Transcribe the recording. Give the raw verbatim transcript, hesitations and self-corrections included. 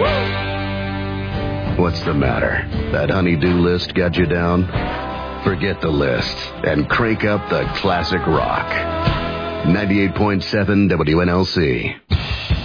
What's the matter? That honey-do list got you down? Forget the list and crank up the classic rock. ninety-eight point seven W N L C.